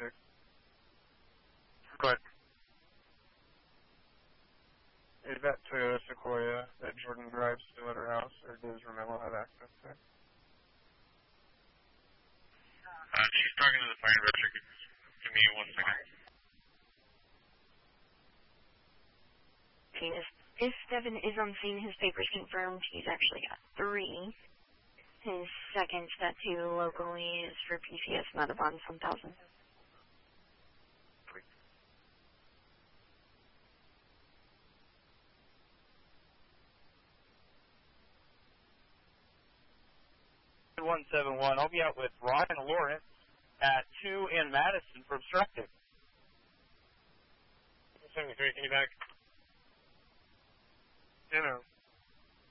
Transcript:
6. Go ahead. Is that Toyota Sequoia that Jordan drives still at her house, or does Romello have access to it? She's talking to the fire director. Give me 1 second. If Devin is on scene, his paper's confirmed. He's actually got 3. His second set 2 locally is for PCS Metabon 1000. .171. I'll be out with Ryan Lawrence at 2 in Madison for obstructing. 73, can you back? You know.